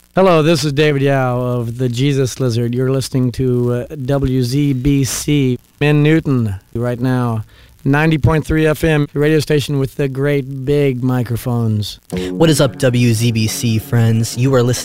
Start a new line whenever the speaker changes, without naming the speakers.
Hello, this is David Yao of the Jesus Lizard. You're listening to WZBC in Newton right now. 90.3 FM, radio station with the great big microphones.
What is up, WZBC friends? You are listening